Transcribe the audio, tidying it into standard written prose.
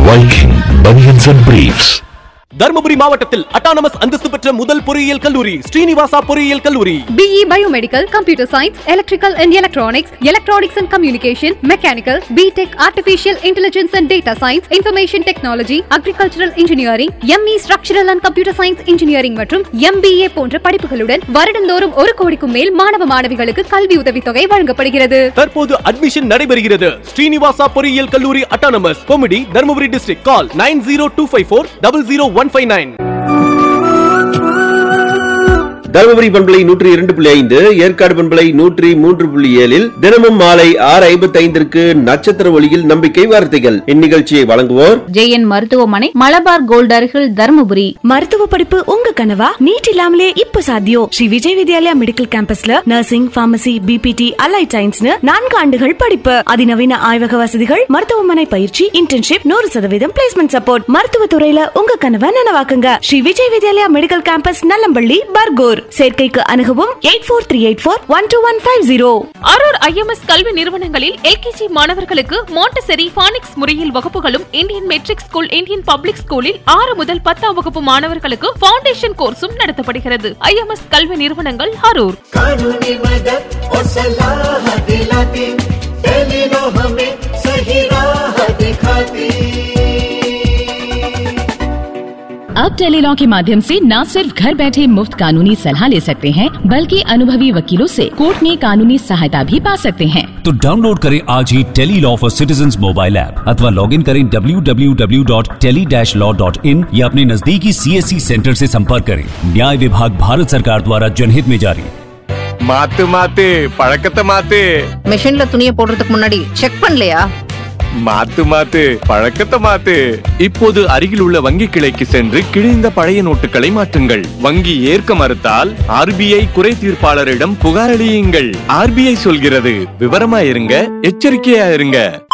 Viking Bunions and Briefs. Dharmapuri மாவட்டத்தில் autonomous அந்தஸ்து பெற்ற முதல் பொறியியல் கல்லூரி ஸ்ரீனிவாசா பொறியியல் கல்லூரி. BE Biomedical, Computer Science, Electrical and Electronics, Electronics and Communication, Mechanical, BTech, Artificial Intelligence and Data Science, Information Technology, Agricultural Engineering, ME Structural and Computer Science Engineering மற்றும் MBA போன்ற படிப்புகளுடன் வருடந்தோறும் 1 கோடிக்கும் மேல் மாணவ மாணவிகளுக்கு கல்வி உதவித்தொகை வழங்கப்படுகிறது. தற்போது அட்மிஷன் நடைபெறுகிறது. ஸ்ரீனிவாசா பொறியியல் கல்லூரி அட்டானமஸ் கொமிடி தர்மபுரி டிஸ்ட்ரிக்ட். கால் 9025400159. தருமபுரி பண்பலை 102.5, ஏற்காடு பண்பலை 103.7 தினமும் மாலை 6:55 நட்சத்திர ஒளியில் நம்பிக்கை வார்த்தைகள். இந்நிகழ்ச்சியை வழங்குவோர் ஜெயன் மருத்துவமனை, மலபார் கோல்ட் அருகில் தருமபுரி. மருத்துவ படிப்பு உங்க கனவா? நீட் இல்லாமலே இப்ப சாத்தியம். Sri Vijay Vidyalaya medical கேம்பஸ்ல nursing, pharmacy, PPT, allied சயின்ஸ்னு 4 ஆண்டுகள் படிப்பு. அதிநவீன ஆய்வக வசதிகள், மருத்துவமனை பயிற்சி, இன்டர்ன்ஷிப், 100% பிளேஸ்மெண்ட் சப்போர்ட். மருத்துவ துறையில உங்க கனவை நனவாக்குங்க. Sri Vijay Vidyalaya medical campus, Nallampalli, Bargur. சேர்க்கைக்கு அணுகவும் 8438412150. அரூர் IMS கல்வி நிறுவனங்களில் LKG மாணவர்களுக்கு மாண்டசரி பானிக்ஸ் முறையில் வகுப்புகளும், Indian matric school, Indian public ஸ்கூலில் 6 முதல் 10ஆம் வகுப்பு மாணவர்களுக்கு ஃபவுண்டேஷன் கோர்ஸும் நடத்தப்படுகிறது. IMS கல்வி நிறுவனங்கள் அரூர். अब टेलीलॉ के माध्यम से न सिर्फ घर बैठे मुफ्त कानूनी सलाह ले सकते हैं, बल्कि अनुभवी वकीलों से कोर्ट में कानूनी सहायता भी पा सकते हैं। तो डाउनलोड करें आज ही Tele-Law for citizens mobile app अथवा लॉग इन करें www.tele-law.in या अपने नजदीकी CSC सेंटर से संपर्क करें। न्याय विभाग भारत सरकार द्वारा जनहित में जारी। மாத்து பழக்கத்தை மாத்து. மெஷின்ல துணியை போடுறதுக்கு முன்னாடி செக் பண்ணலையா? மாத்து பழக்கத்தை மாத்து. இப்போது அருகில் உள்ள வங்கி கிளைக்கு சென்று கிழிந்த பழைய நோட்டுகளை மாற்றுங்கள். வங்கி ஏற்க மறுத்தால் RBI குறை தீர்ப்பாளரிடம் புகார் அளியுங்கள். RBI சொல்கிறது, விவரமா இருங்க, எச்சரிக்கையா இருங்க.